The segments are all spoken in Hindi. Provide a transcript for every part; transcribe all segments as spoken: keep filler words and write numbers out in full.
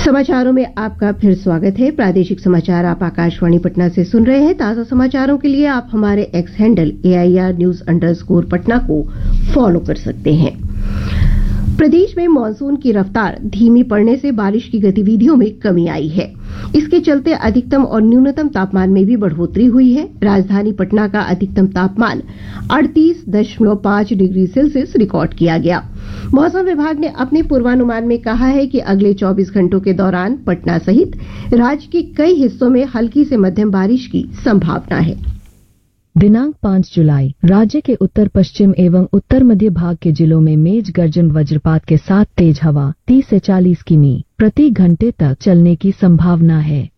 समाचारों में आपका फिर स्वागत है। प्रादेशिक समाचार आप आकाशवाणी पटना से सुन रहे हैं। ताजा समाचारों के लिए आप हमारे x handle A I R news underscore Patna को फॉलो कर सकते हैं। प्रदेश में मानसून की रफ्तार धीमी पड़ने से बारिश की गतिविधियों में कमी आई है। इसके चलते अधिकतम और न्यूनतम तापमान में भी बढ़ोतरी हुई है। राजधानी पटना का अधिकतम तापमान अड़तीस दशमलव पांच डिग्री सेल्सियस रिकॉर्ड किया गया। मौसम विभाग ने अपने पूर्वानुमान में कहा है कि अगले चौबीस घंटों के दौरान पटना सहित राज्य के कई हिस्सों में हल्की से मध्यम बारिश की संभावना है। दिनांक पाँच जुलाई राज्य के उत्तर पश्चिम एवं उत्तर मध्य भाग के जिलों में मेघ गर्जन वज्रपात के साथ तेज हवा तीस से चालीस किमी प्रति घंटे तक चलने की संभावना है।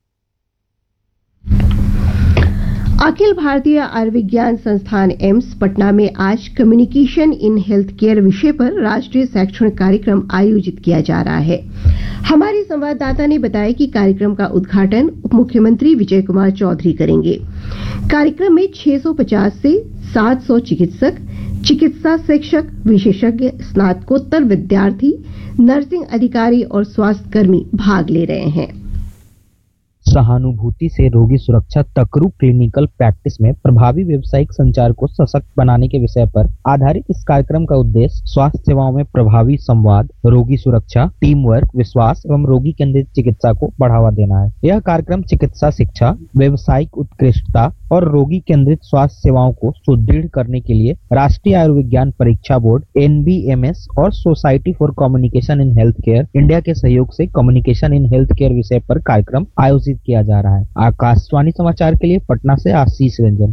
अखिल भारतीय आयुर्विज्ञान संस्थान एम्स पटना में आज कम्युनिकेशन इन हेल्थ केयर विषय पर राष्ट्रीय शैक्षणिक कार्यक्रम आयोजित किया जा रहा है। हमारे संवाददाता ने बताया कि कार्यक्रम का उद्घाटन उप मुख्यमंत्री विजय कुमार चौधरी करेंगे। कार्यक्रम में छह सौ पचास से सात सौ चिकित्सक, चिकित्सा शिक्षक, विशेषज्ञ, स्नातकोत्तर विद्यार्थी, नर्सिंग अधिकारी और स्वास्थ्य कर्मी भाग ले रहे हैं। सहानुभूति से रोगी सुरक्षा तकरू क्लिनिकल प्रैक्टिस में प्रभावी व्यावसायिक संचार को सशक्त बनाने के विषय पर आधारित इस कार्यक्रम का उद्देश्य स्वास्थ्य सेवाओं में प्रभावी संवाद, रोगी सुरक्षा, टीम वर्क, विश्वास एवं रोगी केंद्रित चिकित्सा को बढ़ावा देना है। यह कार्यक्रम चिकित्सा शिक्षा, व्यावसायिक उत्कृष्टता और रोगी केंद्रित स्वास्थ्य सेवाओं को सुदृढ़ करने के लिए राष्ट्रीय आयुर्विज्ञान परीक्षा board N B M S और society for communication in health care India के सहयोग से कम्युनिकेशन इन हेल्थ केयर विषय पर कार्यक्रम आयोजित किया जा रहा है। आकाशवाणी समाचार के लिए पटना से आशीष रंजन।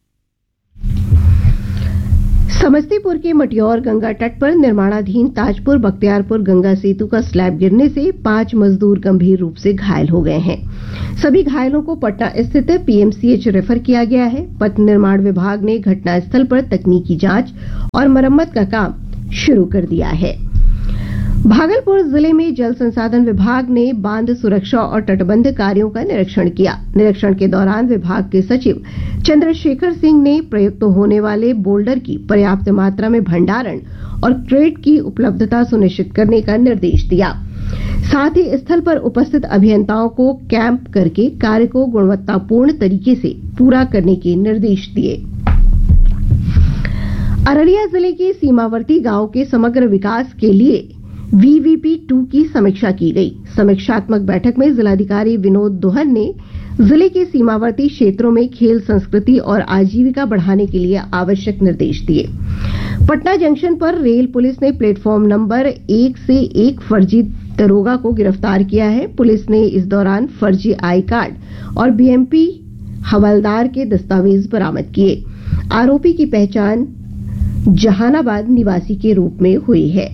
समस्तीपुर के मटियौर गंगा तट पर निर्माणाधीन ताजपुर बख्तियारपुर गंगा सेतु का स्लैब गिरने से पांच मजदूर गंभीर रूप से घायल हो गए हैं। सभी घायलों को पटना स्थित P M C H refer किया गया है। पथ निर्माण विभाग ने घटनास्थल पर तकनीकी जांच और मरम्मत का काम शुरू कर दिया है। भागलपुर जिले में जल संसाधन विभाग ने बांध सुरक्षा और तटबंध कार्यों का निरीक्षण किया। निरीक्षण के दौरान विभाग के सचिव चंद्रशेखर सिंह ने प्रयुक्त होने वाले बोल्डर की पर्याप्त मात्रा में भंडारण और क्रेट की उपलब्धता सुनिश्चित करने का निर्देश दिया। साथ ही स्थल पर उपस्थित अभियंताओं को कैंप करके कार्य को गुणवत्तापूर्ण तरीके से पूरा करने के निर्देश दिए। अररिया जिले के सीमावर्ती गांव के समग्र विकास के लिए वी वी पी टू की समीक्षा की गई। समीक्षात्मक बैठक में जिलाधिकारी विनोद दोहन ने जिले के सीमावर्ती क्षेत्रों में खेल संस्कृति और आजीविका बढ़ाने के लिए आवश्यक निर्देश दिए। पटना जंक्शन पर रेल पुलिस ने प्लेटफॉर्म नंबर एक से एक फर्जी दरोगा को गिरफ्तार किया है। पुलिस ने इस दौरान फर्जी आई कार्ड और बी एम पी हवलदार के दस्तावेज बरामद किए। आरोपी की पहचान जहानाबाद निवासी के रूप में हुई है।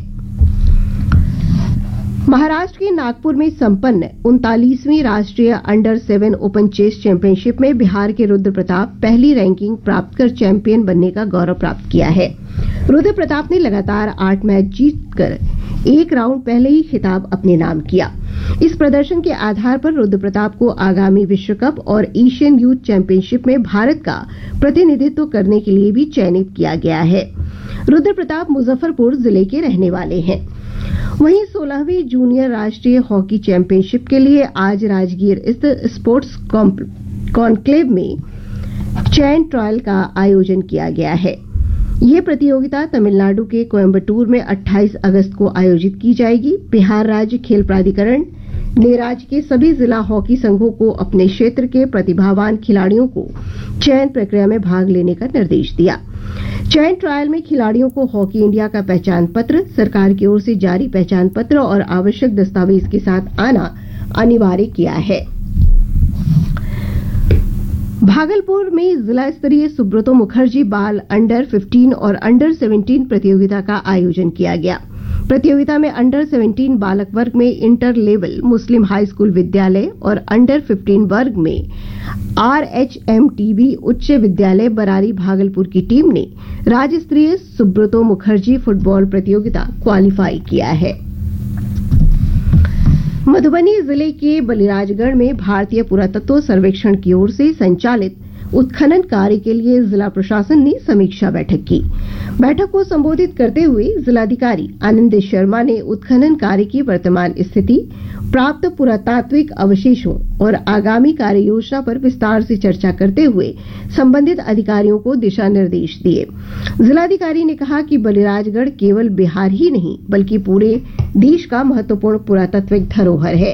महाराष्ट्र के नागपुर में संपन्न उनतालीसवीं राष्ट्रीय under seven open chess championship में बिहार के रुद्र प्रताप पहली रैंकिंग प्राप्त कर चैंपियन बनने का गौरव प्राप्त किया है। रुद्र प्रताप ने लगातार आठ मैच जीतकर एक राउंड पहले ही खिताब अपने नाम किया। इस प्रदर्शन के आधार पर रुद्र प्रताप को आगामी विश्व कप और एशियन यूथ चैंपियनशिप में भारत का प्रतिनिधित्व करने के लिए भी चयनित किया गया है। रुद्र प्रताप मुजफ्फरपुर जिले के रहने वाले हैं। वहीं सोलहवीं जूनियर राष्ट्रीय हॉकी चैंपियनशिप के लिए आज राजगीर स्थित स्पोर्ट्स कॉन्क्लेव में चयन ट्रायल का आयोजन किया गया है। यह प्रतियोगिता तमिलनाडु के कोयम्बटूर में अट्ठाईस अगस्त को आयोजित की जाएगी। बिहार राज्य खेल प्राधिकरण ने राज्य के सभी जिला हॉकी संघों को अपने क्षेत्र के प्रतिभावान खिलाड़ियों को चयन प्रक्रिया में भाग लेने का निर्देश दिया। चयन ट्रायल में खिलाड़ियों को हॉकी इंडिया का पहचान पत्र, सरकार की ओर से जारी पहचान पत्र और आवश्यक दस्तावेज के साथ आना अनिवार्य किया है। भागलपुर में जिला स्तरीय सुब्रतो मुखर्जी बाल अंडर पंद्रह और अंडर सत्रह प्रतियोगिता का आयोजन किया गया। प्रतियोगिता में अंडर सत्रह बालक वर्ग में इंटर लेवल मुस्लिम हाई स्कूल विद्यालय और अंडर पंद्रह वर्ग में R H M T B उच्च विद्यालय बरारी भागलपुर की टीम ने राज्य स्तरीय सुब्रतो मुखर्जी फुटबॉल प्रतियोगिता क्वालिफाई किया है। मधुबनी जिले के बलिराजगढ़ में भारतीय पुरातत्व सर्वेक्षण की ओर से संचालित उत्खनन कार्य के लिए जिला प्रशासन ने समीक्षा बैठक की। बैठक को संबोधित करते हुए जिलाधिकारी आनंद शर्मा ने उत्खनन कार्य की वर्तमान स्थिति, प्राप्त पुरातात्विक अवशेषों और आगामी कार्य योजना पर विस्तार से चर्चा करते हुए संबंधित अधिकारियों को दिशा निर्देश दिए। जिलाधिकारी ने कहा कि बलिराजगढ़ केवल बिहार ही नहीं बल्कि पूरे देश का महत्वपूर्ण पुरातात्विक धरोहर है।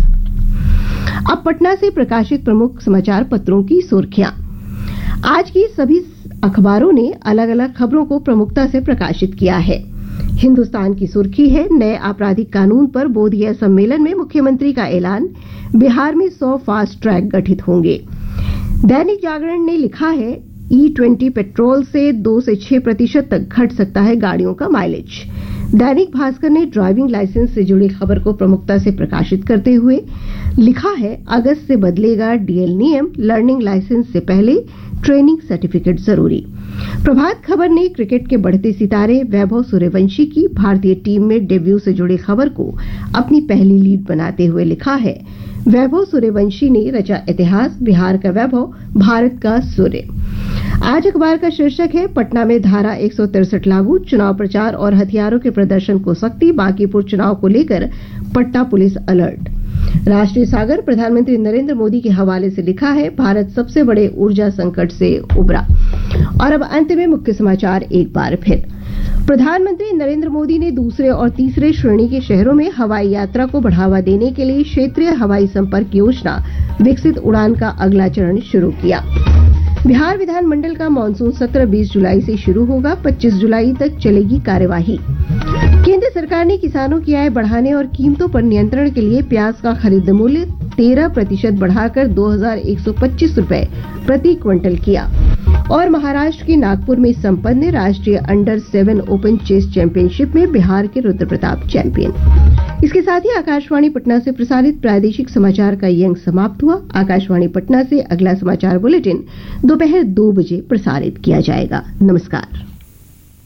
अब पटना से प्रकाशित प्रमुख समाचार पत्रों की सुर्खियां। आज की सभी अखबारों ने अलग अलग खबरों को प्रमुखता से प्रकाशित किया है। हिंदुस्तान की सुर्खी है, नए आपराधिक कानून पर बोधगया सम्मेलन में मुख्यमंत्री का ऐलान, बिहार में सौ फास्ट ट्रैक गठित होंगे। दैनिक जागरण ने लिखा है, ई ट्वेंटी पेट्रोल से दो से छह प्रतिशत तक घट सकता है गाड़ियों का माइलेज। दैनिक भास्कर ने ड्राइविंग लाइसेंस से जुड़ी खबर को प्रमुखता से प्रकाशित करते हुए लिखा है, अगस्त से बदलेगा डीएल नियम, लर्निंग लाइसेंस से पहले ट्रेनिंग सर्टिफिकेट जरूरी। प्रभात खबर ने क्रिकेट के बढ़ते सितारे वैभव सूर्यवंशी की भारतीय टीम में डेब्यू से जुड़ी खबर को अपनी पहली लीड बनाते हुए लिखा है, वैभव सूर्यवंशी ने रचा इतिहास, बिहार का वैभव, भारत का सूर्य। आज अखबार का शीर्षक है, पटना में धारा एक सौ तिरसठ लागू, चुनाव प्रचार और हथियारों के प्रदर्शन को सख्ती, बांकीपुर चुनाव को लेकर पटना पुलिस अलर्ट। राष्ट्रीय सागर प्रधानमंत्री नरेंद्र मोदी के हवाले से लिखा है, भारत सबसे बड़े ऊर्जा संकट से उबरा। और अब अंत में मुख्य समाचार एक बार फिर। प्रधानमंत्री नरेंद्र मोदी ने दूसरे और तीसरे श्रेणी के शहरों में हवाई यात्रा को बढ़ावा देने के लिए क्षेत्रीय हवाई संपर्क योजना विकसित उड़ान का अगला चरण शुरू किया। बिहार विधानमंडल का मानसून सत्र बीस जुलाई से शुरू होगा, पच्चीस जुलाई तक चलेगी कार्यवाही। केंद्र सरकार ने किसानों की आय बढ़ाने और कीमतों पर नियंत्रण के लिए प्याज का खरीद मूल्य तेरह प्रतिशत बढ़ाकर दो हजार एक सौ पच्चीस रूपये प्रति क्विंटल किया। और महाराष्ट्र के नागपुर में संपन्न राष्ट्रीय under seven open chess championship में बिहार के रुद्र प्रताप चैंपियन। इसके साथ ही आकाशवाणी पटना से प्रसारित प्रादेशिक समाचार का ये अंक समाप्त हुआ। आकाशवाणी पटना से अगला समाचार बुलेटिन दोपहर दो बजे प्रसारित किया जाएगा। नमस्कार।